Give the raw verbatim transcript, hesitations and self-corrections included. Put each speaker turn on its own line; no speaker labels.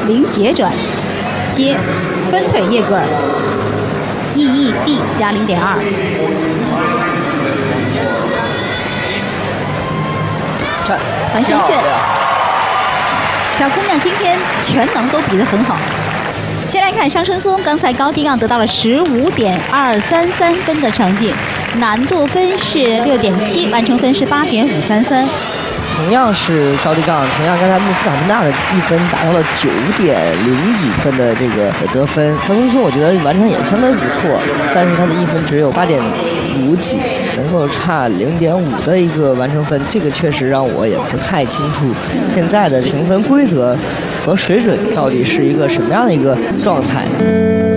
零斜转接分腿叶棍 ，E E D 加零点二。环身旋，小姑娘今天全能都比得很好。先来看商春松，刚才高低杠得到了十五点二三三分的成绩，难度分是六点七，完成分是八点五三三。
同样是高低杠，同样刚才穆斯塔夫纳的一分达到了九点零几分的这个得分，商春松我觉得完成也相当不错，但是他的一分只有八点五几，能够差零点五的一个完成分，这个确实让我也不太清楚现在的评分规则和水准到底是一个什么样的一个状态。